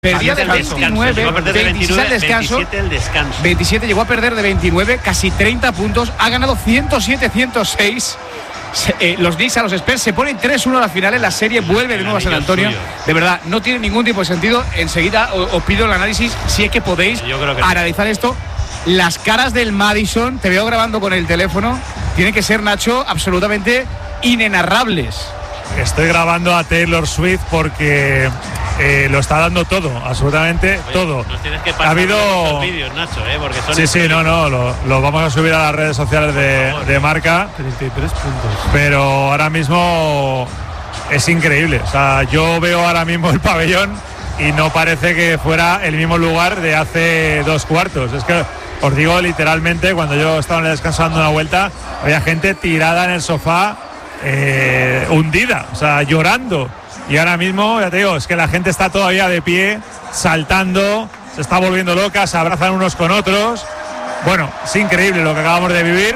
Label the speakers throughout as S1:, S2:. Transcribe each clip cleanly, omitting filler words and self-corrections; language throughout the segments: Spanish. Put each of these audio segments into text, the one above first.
S1: Perdía de 29, 26 al descanso, 27 llegó a perder de 29, casi 30 puntos, ha ganado 107-106. Los Knicks a los Spurs se ponen 3-1 a la final, en la serie vuelve de nuevo a San Antonio. De verdad, no tiene ningún tipo de sentido. Enseguida os pido el análisis, si es que podéis analizar esto. Las caras del Madison, te veo grabando con el teléfono, tienen que ser, Nacho, absolutamente inenarrables.
S2: Estoy grabando a Taylor Swift porque lo está dando todo, absolutamente todo.
S3: Nos tienes que pasar
S2: ha habido
S3: los vídeos, Nacho, porque son
S2: sí, lo vamos a subir a las redes sociales de Marca.
S4: 33 puntos.
S2: Pero ahora mismo es increíble. O sea, yo veo ahora mismo el pabellón y no parece que fuera el mismo lugar de hace 2 cuartos. Es que os digo literalmente, cuando yo estaba en el descanso dando una vuelta, había gente tirada en el sofá, hundida, o sea, llorando. Y ahora mismo, ya te digo, es que la gente está todavía de pie, saltando, se está volviendo loca, se abrazan unos con otros. Bueno, es increíble lo que acabamos de vivir.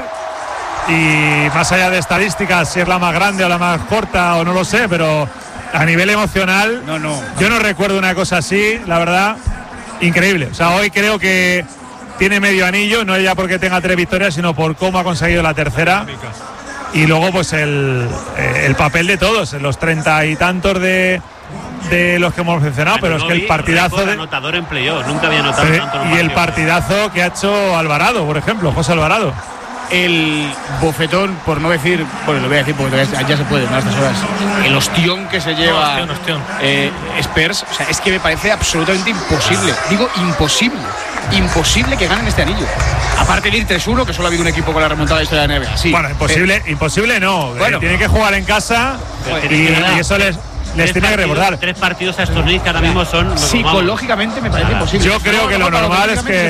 S2: Y más allá de estadísticas, si es la más grande o la más corta o no lo sé, pero a nivel emocional, yo no recuerdo una cosa así, la verdad, increíble. O sea, hoy creo que tiene medio anillo, no ya porque tenga 3 victorias, sino por cómo ha conseguido la tercera. Y luego pues el papel de todos, los 30 y tantos de los que hemos mencionado, pero es que el partidazo de
S3: anotador en playoff, nunca había anotado tanto en un
S2: y el partidazo que ha hecho Alvarado, por ejemplo, José Alvarado.
S1: El bofetón, por no decir, bueno, lo voy a decir porque ya se puede, ¿no? A estas horas. El ostión que se lleva Spurs, o sea, es que me parece absolutamente imposible. Digo, imposible que ganen este anillo. Aparte de ir 3-1, que solo ha habido un equipo con la remontada de historia de la NBA. Sí.
S2: Bueno, imposible no. Bueno, tienen que jugar en casa y eso les tiene que recordar.
S3: 3 partidos a estos Knicks que ahora mismo son
S1: psicológicamente me parece imposible.
S2: Yo creo que lo normal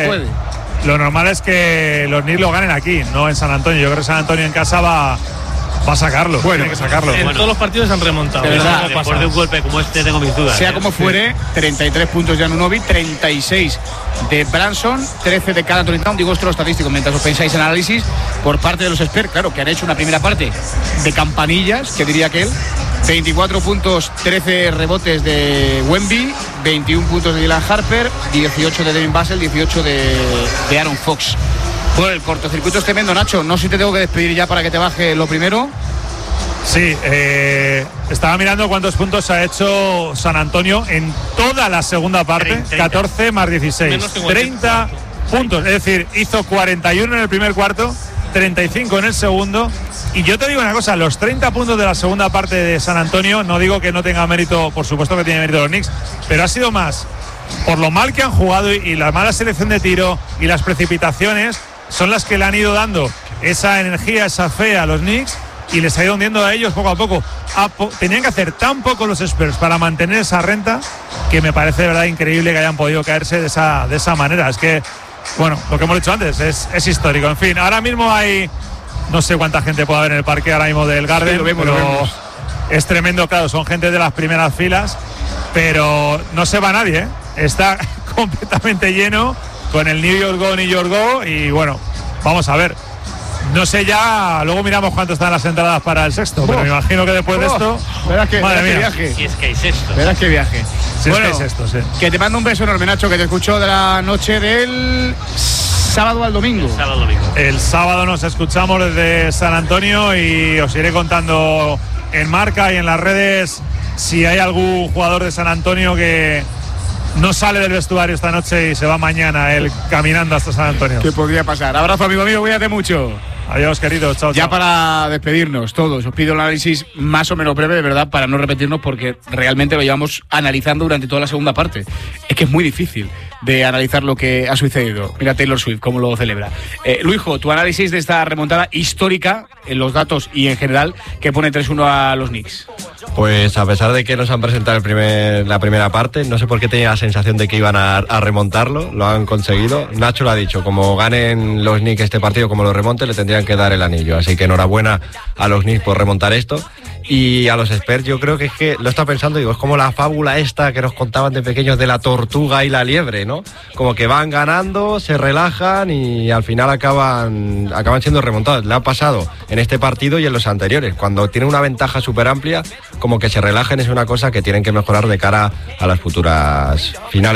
S2: es que los Knicks lo ganen aquí, no en San Antonio. Yo creo que San Antonio en casa va a sacarlo.
S4: Bueno,
S2: tiene que sacarlo.
S4: En todos los partidos han remontado.
S1: De verdad,
S3: después de un golpe como este tengo mis dudas.
S1: Sea como fuere, 33 puntos de Anunoby, 36 de Branson, 13 de Karl Anthony Towns. Digo esto lo estadístico mientras os pensáis en análisis por parte de los Spurs, claro, que han hecho una primera parte de campanillas, que diría aquel. 24 puntos, 13 rebotes de Wemby, 21 puntos de Dylan Harper, 18 de Devin Vassell, 18 de Aaron Fox. Bueno, el cortocircuito es tremendo, Nacho. No sé si te tengo que despedir ya para que te baje lo primero.
S2: Sí, estaba mirando cuántos puntos ha hecho San Antonio en toda la segunda parte. 30. 14 más 16. 30 puntos. Es decir, hizo 41 en el primer cuarto, 35 en el segundo. Y yo te digo una cosa, los 30 puntos de la segunda parte de San Antonio, no digo que no tenga mérito, por supuesto que tiene mérito los Knicks, pero ha sido más por lo mal que han jugado y la mala selección de tiro y las precipitaciones son las que le han ido dando esa energía, esa fe a los Knicks y les ha ido hundiendo a ellos poco a poco. Tenían que hacer tan poco los Spurs para mantener esa renta que me parece de verdad increíble que hayan podido caerse de esa manera. Es que, bueno, lo que hemos dicho antes es histórico. En fin, ahora mismo hay, no sé cuánta gente puede haber en el parque ahora mismo del Garden, sí, lo vemos. Es tremendo, claro, son gente de las primeras filas, pero no se va nadie, ¿eh? Está completamente lleno con el New York Go y bueno, vamos a ver. No sé ya, luego miramos cuánto están las entradas para el sexto, pero me imagino que después de esto,
S1: verás que
S3: viaje. Si es que hay sexto.
S1: Verás que viaje.
S2: Si bueno, es que hay sexto, sí.
S1: Que te mando un beso enorme, Nacho, que te escucho de la noche del sábado al domingo.
S2: El sábado nos escuchamos desde San Antonio y os iré contando en Marca y en las redes si hay algún jugador de San Antonio que no sale del vestuario esta noche y se va mañana él caminando hasta San Antonio.
S1: ¿Qué podría pasar? Abrazo, amigo mío, cuídate mucho.
S2: Adiós, queridos, chao.
S1: Ya para despedirnos todos, os pido el análisis más o menos breve, de verdad, para no repetirnos, porque realmente lo llevamos analizando durante toda la segunda parte. Es que es muy difícil de analizar lo que ha sucedido. Mira Taylor Swift, cómo lo celebra. Luijo, tu análisis de esta remontada histórica, en los datos y en general, que pone 3-1 a los Knicks.
S5: Pues a pesar de que nos han presentado la primera parte, no sé por qué tenía la sensación de que iban a remontarlo, lo han conseguido. Nacho lo ha dicho, como ganen los Knicks este partido, como lo remonte, le tendrían que dar el anillo. Así que enhorabuena a los Knicks por remontar esto. Y a los Spurs yo creo que es que, lo está pensando, digo, es como la fábula esta que nos contaban de pequeños de la tortuga y la liebre, ¿no? Como que van ganando, se relajan y al final acaban siendo remontados. Le ha pasado en este partido y en los anteriores. Cuando tienen una ventaja súper amplia, como que se relajen, es una cosa que tienen que mejorar de cara a las futuras finales.